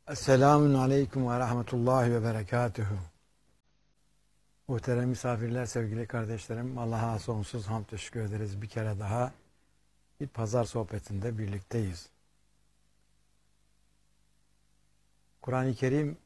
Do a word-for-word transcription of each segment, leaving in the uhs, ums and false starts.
Esselamun Aleyküm ve Rahmetullahi ve Berekatuhu. Muhterem misafirler, sevgili kardeşlerim, Allah'a sonsuz hamd teşekkür ederiz. Bir kere daha bir pazar sohbetinde birlikteyiz. Kur'an-ı Kerim,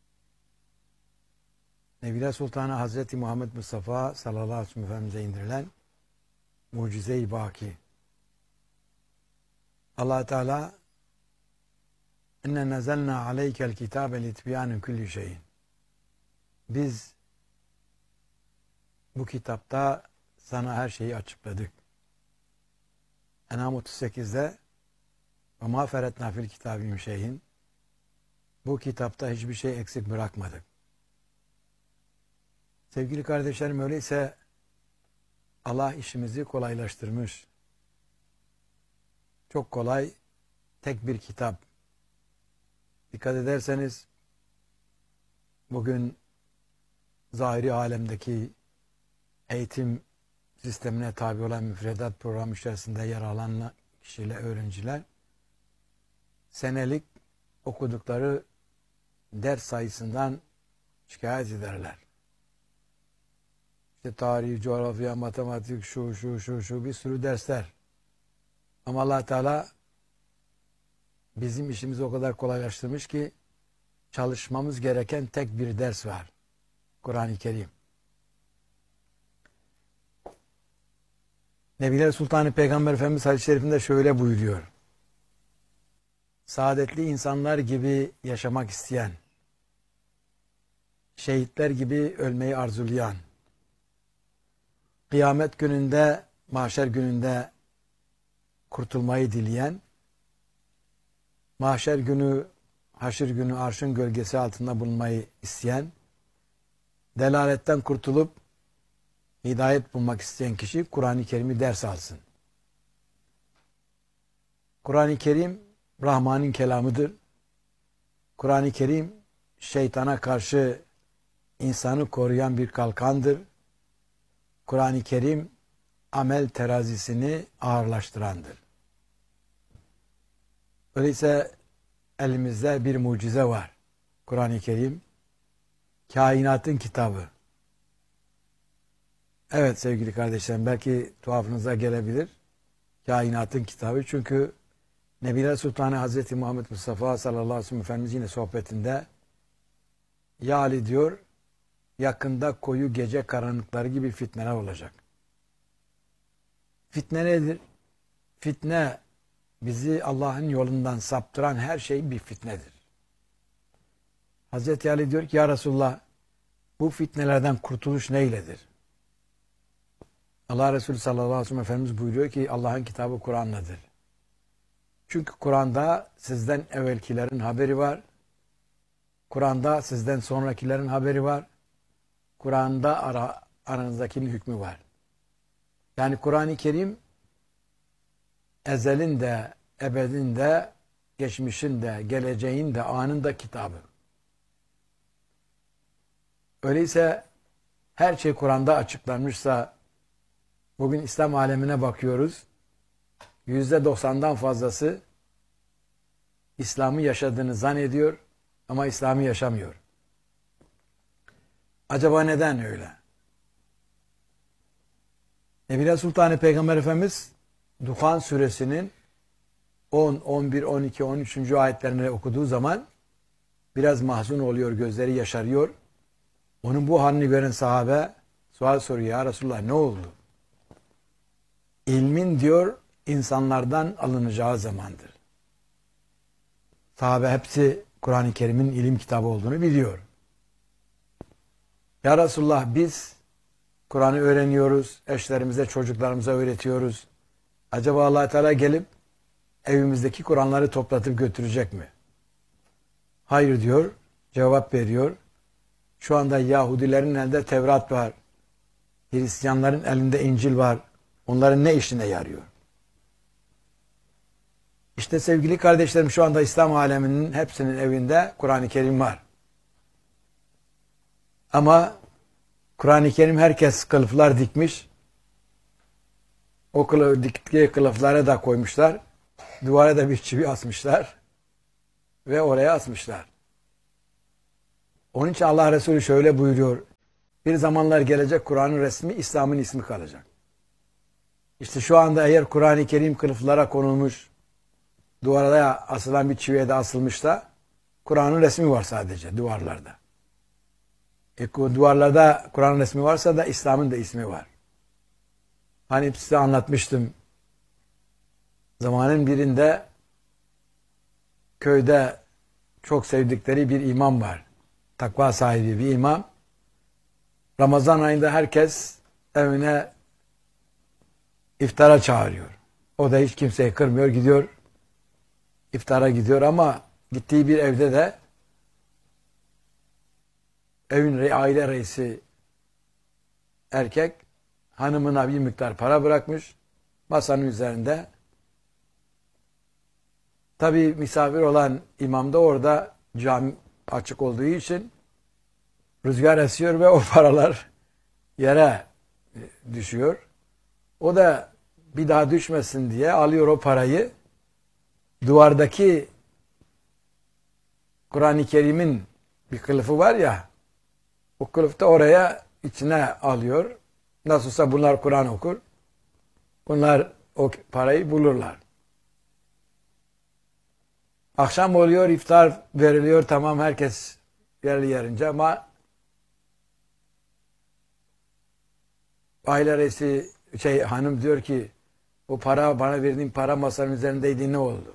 Nebiler Sultanı Hazreti Muhammed Mustafa sallallahu aleyhi ve sellem Efendimiz'e indirilen mucize-i baki. Allah Teala İnne nezelna aleykel kitabe litbiyane kulli şeyin. Biz bu kitapta sana her şeyi açıkladık. En'am otuz sekizde ve ma feretna fil kitabim şeyin. Bu kitapta hiçbir şey eksik bırakmadık. Sevgili kardeşlerim, öyleyse Allah işimizi kolaylaştırmış. Çok kolay, tek bir kitap. Dikkat ederseniz bugün zahiri alemdeki eğitim sistemine tabi olan müfredat programı içerisinde yer alan kişiler, öğrenciler senelik okudukları ders sayısından şikayet ederler. İşte tarih, coğrafya, matematik, şu şu şu şu bir sürü dersler. Ama Allah Teala bizim işimizi o kadar kolaylaştırmış ki çalışmamız gereken tek bir ders var. Kur'an-ı Kerim. Nebiler Sultanı Peygamber Efendimiz hadis-i şerifinde şöyle buyuruyor. Saadetli insanlar gibi yaşamak isteyen, şehitler gibi ölmeyi arzulayan, kıyamet gününde, mahşer gününde kurtulmayı dileyen, mahşer günü, haşir günü arşın gölgesi altında bulunmayı isteyen, delaletten kurtulup hidayet bulmak isteyen kişi Kur'an-ı Kerim'i ders alsın. Kur'an-ı Kerim Rahman'ın kelamıdır. Kur'an-ı Kerim şeytana karşı insanı koruyan bir kalkandır. Kur'an-ı Kerim amel terazisini ağırlaştırandır. Öyleyse elimizde bir mucize var. Kur'an-ı Kerim, kainatın kitabı. Evet sevgili kardeşlerim, belki tuhafınıza gelebilir. Kainatın kitabı, çünkü Nebiler Sultanı Hazreti Muhammed Mustafa sallallahu aleyhi ve sellem Efendimiz yine sohbetinde ya Ali diyor, yakında koyu gece karanlıkları gibi fitneler olacak. Fitne nedir? Fitne, bizi Allah'ın yolundan saptıran her şey bir fitnedir. Hazreti Ali diyor ki ya Resulullah, bu fitnelerden kurtuluş neyledir? Allah Resulü sallallahu aleyhi ve sellem Efendimiz buyuruyor ki Allah'ın kitabı Kur'an'ladır. Çünkü Kur'an'da sizden evvelkilerin haberi var. Kur'an'da sizden sonrakilerin haberi var. Kur'an'da ara, aranızdakinin hükmü var. Yani Kur'an-ı Kerim ezelin de, ebedin de, geçmişin de, geleceğin de, anın da kitabı. Öyleyse her şey Kur'an'da açıklanmışsa, bugün İslam alemine bakıyoruz, yüzde doksandan fazlası İslam'ı yaşadığını zannediyor ama İslam'ı yaşamıyor. Acaba neden öyle? Nebiler Sultanı Peygamber Efendimiz Duhan suresinin on, on bir, on iki, on üçüncü ayetlerini okuduğu zaman biraz mahzun oluyor, gözleri yaşarıyor. Onun bu halini gören sahabe sual soruyor, ya Resulullah ne oldu? İlmin diyor insanlardan alınacağı zamandır. Sahabe hepsi Kur'an-ı Kerim'in ilim kitabı olduğunu biliyor. Ya Resulullah, biz Kur'an'ı öğreniyoruz, eşlerimize, çocuklarımıza öğretiyoruz. Acaba Allah Teala gelip evimizdeki Kur'anları toplatıp götürecek mi? Hayır diyor, cevap veriyor. Şu anda Yahudilerin elinde Tevrat var. Hristiyanların elinde İncil var. Onların ne işine yarıyor? İşte sevgili kardeşlerim, şu anda İslam aleminin hepsinin evinde Kur'an-ı Kerim var. Ama Kur'an-ı Kerim herkes kılıflar dikmiş. O kılıf, diktikleri kılıflara da koymuşlar. Duvara da bir çivi asmışlar. Ve oraya asmışlar. Onun için Allah Resulü şöyle buyuruyor. Bir zamanlar gelecek, Kur'an'ın resmi İslam'ın ismi kalacak. İşte şu anda eğer Kur'an-ı Kerim kılıflara konulmuş, duvarda asılan bir çiviye de asılmışsa, Kur'an'ın resmi var sadece duvarlarda. E, duvarlarda Kur'an'ın resmi varsa da İslam'ın da ismi var. Hani size anlatmıştım. Zamanın birinde köyde çok sevdikleri bir imam var. Takva sahibi bir imam. Ramazan ayında herkes evine iftara çağırıyor. O da hiç kimseyi kırmıyor, gidiyor. İftara gidiyor ama gittiği bir evde de evin aile reisi erkek hanımına bir miktar para bırakmış. Masanın üzerinde. Tabi misafir olan imam da orada, cami açık olduğu için rüzgar esiyor ve o paralar yere düşüyor. O da bir daha düşmesin diye alıyor o parayı. Duvardaki Kur'an-ı Kerim'in bir kılıfı var ya, o kılıfı da oraya içine alıyor. Nasılsa bunlar Kur'an okur. Bunlar o parayı bulurlar. Akşam oluyor, iftar veriliyor, tamam, herkes yerli yerince ama aile reisi şey hanım diyor ki, o para, bana verdiğin para masanın üzerindeydi, ne oldu?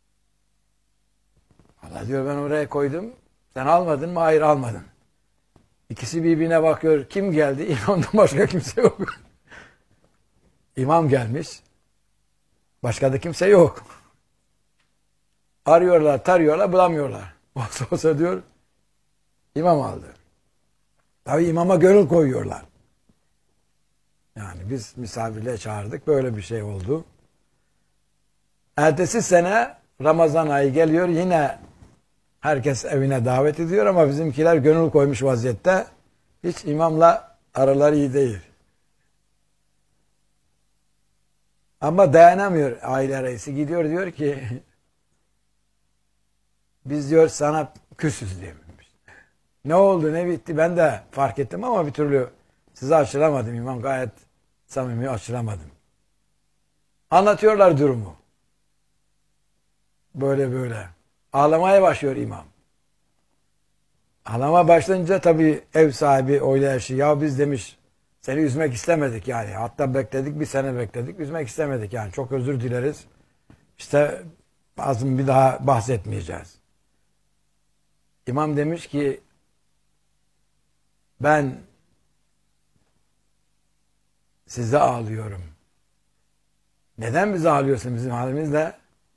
Allah diyor, ben oraya koydum. Sen almadın mı? Hayır, almadım. İkisi birbirine bakıyor. Kim geldi? İmamdan başka kimse yok. İmam gelmiş. Başka da kimse yok. Arıyorlar, tarıyorlar, bulamıyorlar. Olsa olsa diyor, imam aldı. Tabii imama gönül koyuyorlar. Yani biz misafirliğe çağırdık. Böyle bir şey oldu. Ertesi sene Ramazan ayı geliyor. Yine herkes evine davet ediyor ama bizimkiler gönül koymuş vaziyette. Hiç imamla araları iyi değil. Ama dayanamıyor aile reisi. Gidiyor diyor ki, biz diyor sana küsüz demiş. Ne oldu, ne bitti, ben de fark ettim ama bir türlü size açılamadım imam. Gayet samimi açılamadım. Anlatıyorlar durumu. Böyle böyle. Ağlamaya başlıyor imam. Ağlama başlayınca tabii ev sahibi öyle şey, ya biz demiş seni üzmek istemedik yani. Hatta bekledik, bir sene bekledik, üzmek istemedik yani. Çok özür dileriz. İşte bazı bir daha bahsetmeyeceğiz. İmam demiş ki, ben size ağlıyorum. Neden bize ağlıyorsun bizim halimizde?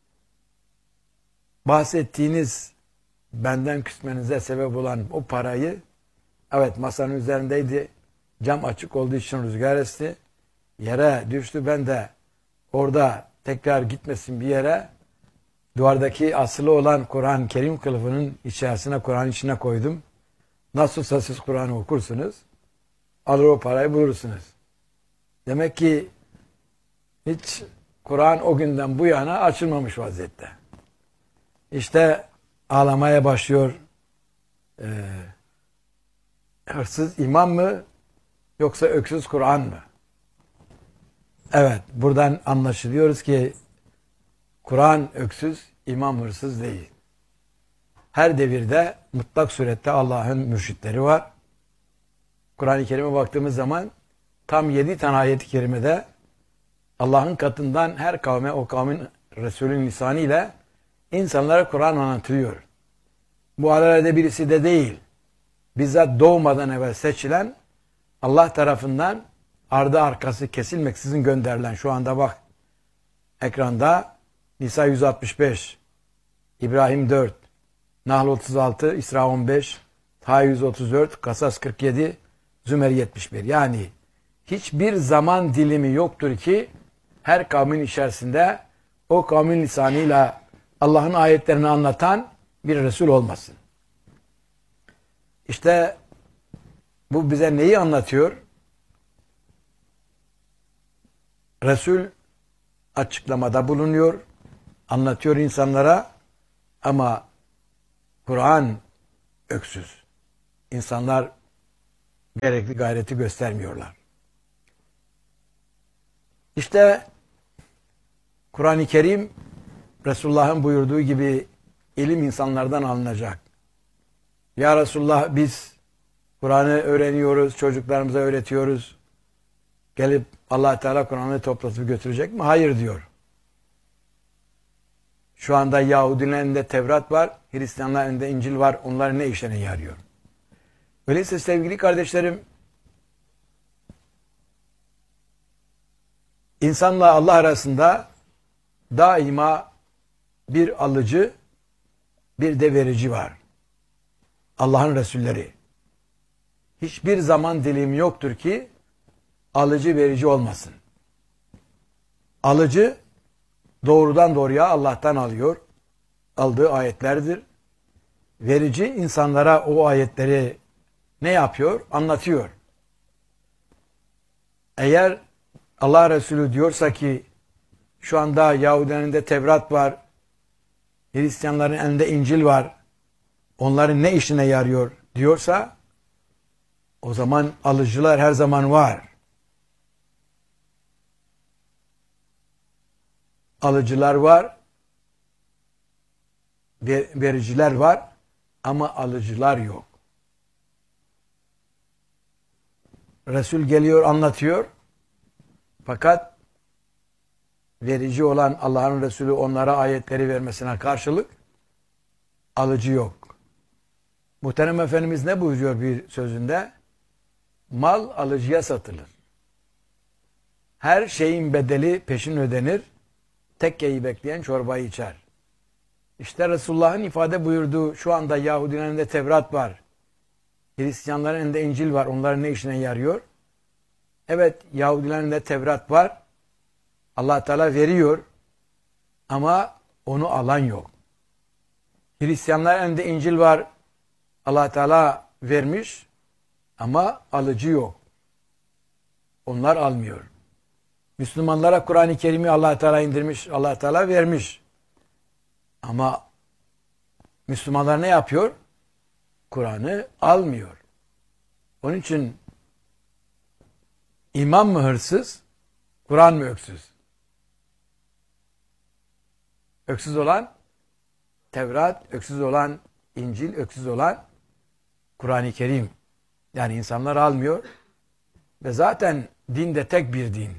Bahsettiğiniz, benden küsmenize sebep olan o parayı, evet masanın üzerindeydi, cam açık olduğu için rüzgar esti, yere düştü, ben de orada tekrar gitmesin bir yere, duvardaki asılı olan Kur'an-ı Kerim kılıfının içerisine, Kur'an içine koydum. Nasılsa siz Kur'an'ı okursunuz, alır o parayı bulursunuz. Demek ki hiç Kur'an o günden bu yana açılmamış vaziyette. İşte ağlamaya başlıyor. Ee, hırsız imam mı yoksa öksüz Kur'an mı? Evet, buradan anlaşılıyoruz ki Kur'an öksüz, imam hırsız değil. Her devirde mutlak surette Allah'ın mürşitleri var. Kur'an-ı Kerim'e baktığımız zaman tam yedi tane ayet-i kerimede Allah'ın katından her kavme, o kavmin Resulün lisanıyla insanlara Kur'an anlatılıyor. Bu aralarda birisi de değil. Bizzat doğmadan evvel seçilen, Allah tarafından ardı arkası kesilmeksizin gönderilen, şu anda bak ekranda Nisa yüz altmış beş, İbrahim dört, Nahl otuz altı, İsra on beş, Taha yüz otuz dört, Kasas kırk yedi, Zümer yetmiş bir. Yani hiçbir zaman dilimi yoktur ki her kavmin içerisinde o kavmin lisanıyla Allah'ın ayetlerini anlatan bir Resul olmasın. İşte bu bize neyi anlatıyor? Resul açıklamada bulunuyor, anlatıyor insanlara ama Kur'an öksüz. insanlar gerekli gayreti göstermiyorlar. İşte Kur'an-ı Kerim Resulullah'ın buyurduğu gibi ilim insanlardan alınacak. Ya Resulullah, biz Kur'an'ı öğreniyoruz, çocuklarımıza öğretiyoruz. Gelip Allah Teala Kur'an'ı toplatıp götürecek mi? Hayır diyor. Şu anda Yahudilerin elinde Tevrat var, Hristiyanların elinde İncil var. Onların ne işlerine yarıyor? Öyleyse sevgili kardeşlerim, insanla Allah arasında daima bir alıcı, bir de verici var. Allah'ın Resulleri. Hiçbir zaman dilimi yoktur ki alıcı verici olmasın. Alıcı doğrudan doğruya Allah'tan alıyor. Aldığı ayetlerdir. Verici insanlara o ayetleri ne yapıyor? Anlatıyor. Eğer Allah Resulü diyorsa ki şu anda Yahudilerin elinde Tevrat var, Hristiyanların elinde İncil var, onların ne işine yarıyor diyorsa, o zaman alıcılar her zaman var. Alıcılar var, vericiler var ama alıcılar yok. Resul geliyor, anlatıyor. Fakat verici olan Allah'ın Resulü onlara ayetleri vermesine karşılık alıcı yok. Muhterem Efendimiz ne buyuruyor bir sözünde? Mal alıcıya satılır. Her şeyin bedeli peşin ödenir. Tekkeyi bekleyen çorbayı içer. İşte Resulullah'ın ifade buyurduğu şu anda Yahudilerin elinde Tevrat var. Hristiyanların elinde İncil var. Onların ne işine yarıyor? Evet, Yahudilerin elinde Tevrat var. Allah Teala veriyor. Ama onu alan yok. Hristiyanların elinde İncil var. Allah Teala vermiş. Ama alıcı yok. Onlar almıyor. Müslümanlara Kur'an-ı Kerim'i Allah Teala indirmiş, Allah Teala vermiş. Ama Müslümanlar ne yapıyor? Kur'an'ı almıyor. Onun için İmam mı hırsız, Kur'an mı öksüz? Öksüz olan Tevrat, öksüz olan İncil, öksüz olan Kur'an-ı Kerim. Yani insanlar almıyor. Ve zaten din de tek bir din.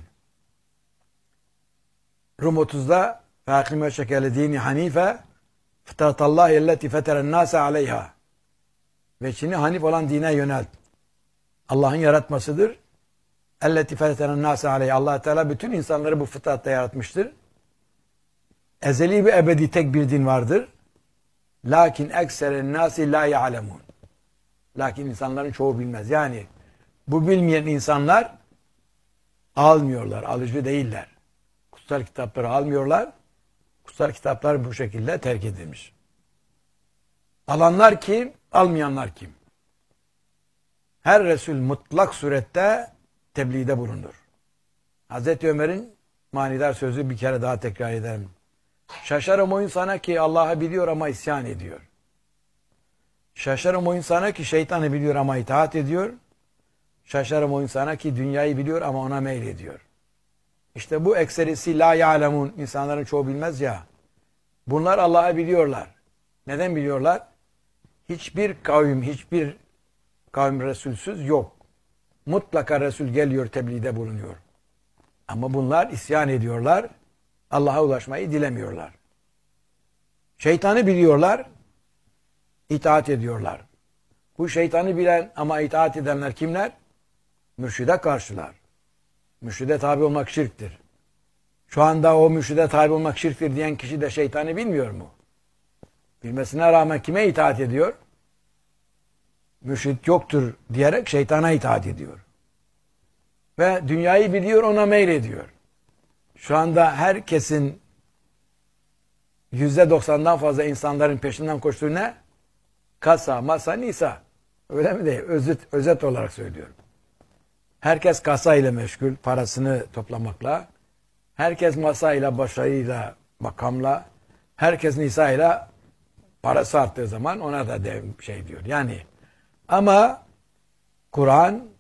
Rum otuzda فَاَقِمَ شَكَلَ دِينِ حَن۪يفَ فَتَرَتَ اللّٰهِ اَلَّتِ فَتَرَ النَّاسَ عَلَيْهَا Ve Çin'i hanif olan dine yönelt. Allah'ın yaratmasıdır. اَلَّتِ فَتَرَ النَّاسَ عَلَيْهَا Allah Teala bütün insanları bu fıtratta yaratmıştır. Ezeli ve ebedi tek bir din vardır. Lakin ekseren nasi la ya'lemun. Lakin insanların çoğu bilmez. Yani bu bilmeyen insanlar almıyorlar, alıcı değiller. Kutsal kitapları almıyorlar. Kutsal kitaplar bu şekilde terk edilmiş. Alanlar kim? Almayanlar kim? Her Resul mutlak surette tebliğde bulunur. Hazreti Ömer'in manidar sözü bir kere daha tekrar edelim. Şaşarım o insana ki Allah'ı biliyor ama isyan ediyor. Şaşarım o insana ki şeytanı biliyor ama itaat ediyor. Şaşarım o insana ki dünyayı biliyor ama ona meylediyor. İşte bu ekserisi la ya'lemun, insanların çoğu bilmez ya. Bunlar Allah'ı biliyorlar. Neden biliyorlar? Hiçbir kavim, hiçbir kavim Resulsüz yok. Mutlaka Resul geliyor, tebliğde bulunuyor. Ama bunlar isyan ediyorlar. Allah'a ulaşmayı dilemiyorlar. Şeytanı biliyorlar, itaat ediyorlar. Bu şeytanı bilen ama itaat edenler kimler? Mürşide karşılar. Mürşide tabi olmak şirktir. Şu anda o mürşide tabi olmak şirktir diyen kişi de şeytanı bilmiyor mu? Bilmesine rağmen kime itaat ediyor? Mürşid yoktur diyerek şeytana itaat ediyor. Ve dünyayı biliyor, ona meylediyor. Şu anda herkesin yüzde doksandan fazla insanların peşinden koştuğu ne? Kasa, masa, nisa. Öyle mi değil? Özet, özet olarak söylüyorum. Herkes kasa ile meşgul, parasını toplamakla. Herkes masa ile, başarıyla, makamla. Herkes nisa ile, parası arttığı zaman ona da dev şey diyor. Yani Ama Kur'an